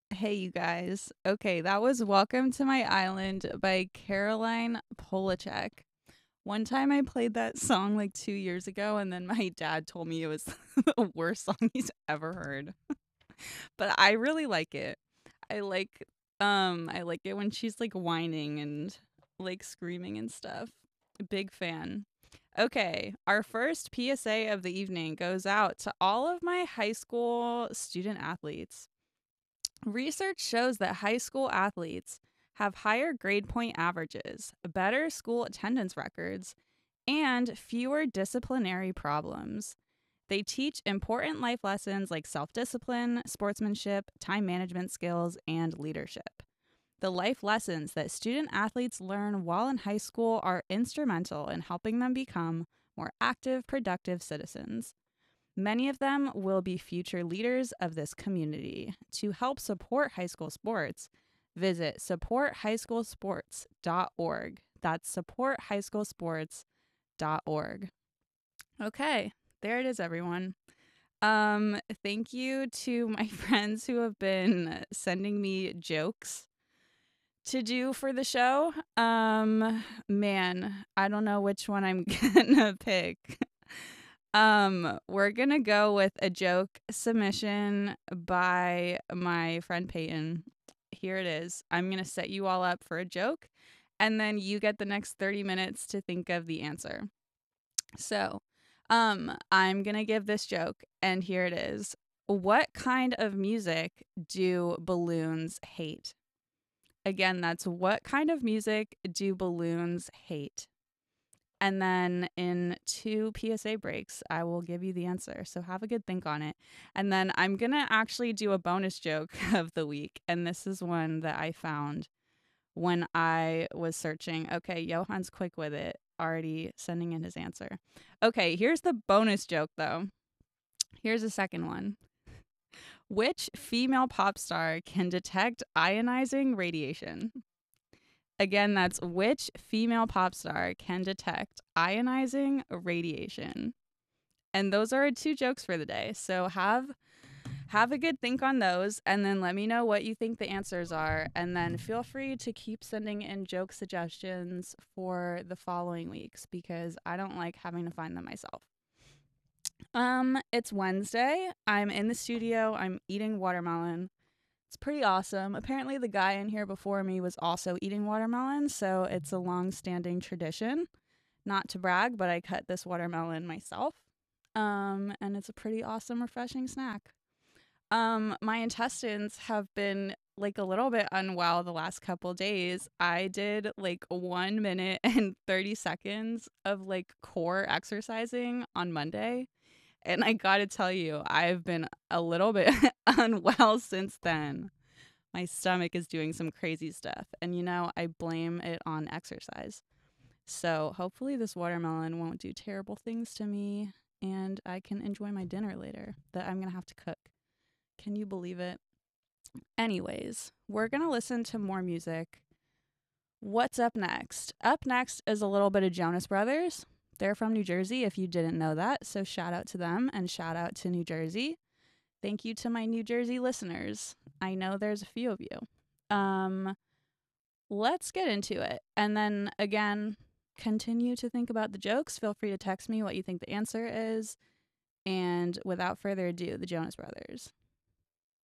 Hey, you guys. Okay, that was Welcome to My Island by Caroline Polachek. One time I played that song like 2 years ago, and then my dad told me it was the worst song he's ever heard. But I really like it. I like I like it when she's like whining and like screaming and stuff. Big fan. Okay, our first PSA of the evening goes out to all of my high school student athletes. Research shows that high school athletes have higher grade point averages, better school attendance records, and fewer disciplinary problems. They teach important life lessons like self discipline, sportsmanship, time management skills, and leadership. The life lessons that student athletes learn while in high school are instrumental in helping them become more active, productive citizens. Many of them will be future leaders of this community. To help support high school sports, visit supporthighschoolsports.org. That's supporthighschoolsports.org. Okay, there it is, everyone. Thank you to my friends who have been sending me jokes to do for the show. Man, I don't know which one I'm gonna pick. We're gonna go with a joke submission by my friend Peyton. Here it is. I'm gonna set you all up for a joke, and then you get the next 30 minutes to think of the answer. So, I'm gonna give this joke, and here it is. What kind of music do balloons hate? Again, that's what kind of music do balloons hate? And then in 2 PSA breaks, I will give you the answer. So have a good think on it. And then I'm going to actually do a bonus joke of the week. And this is one that I found when I was searching. Okay, Johan's quick with it, already sending in his answer. Okay, here's the bonus joke, though. Here's a second one. Which female pop star can detect ionizing radiation? Again, that's which female pop star can detect ionizing radiation. And those are our 2 jokes for the day. So have a good think on those, and then let me know what you think the answers are, and then feel free to keep sending in joke suggestions for the following weeks because I don't like having to find them myself. It's Wednesday. I'm in the studio. I'm eating watermelon. It's pretty awesome. Apparently, the guy in here before me was also eating watermelon, so it's a long standing tradition. Not to brag, but I cut this watermelon myself. And it's a pretty awesome, refreshing snack. My intestines have been like a little bit unwell the last couple days. I did like 1 minute and 30 seconds of like core exercising on Monday. And I gotta tell you, I've been a little bit unwell since then. My stomach is doing some crazy stuff. And I blame it on exercise. So hopefully, this watermelon won't do terrible things to me and I can enjoy my dinner later that I'm gonna have to cook. Can you believe it? Anyways, we're gonna listen to more music. What's up next? Up next is a little bit of Jonas Brothers. They're from New Jersey, if you didn't know that. So shout out to them and shout out to New Jersey. Thank you to my New Jersey listeners. I know there's a few of you. Let's get into it. And then again, continue to think about the jokes. Feel free to text me what you think the answer is. And without further ado, the Jonas Brothers.